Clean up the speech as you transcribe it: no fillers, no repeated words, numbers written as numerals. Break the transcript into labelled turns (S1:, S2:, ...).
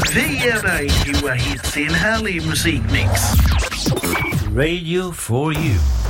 S1: Vi ger dig goa hits i en härlig musikmix. Radio for you.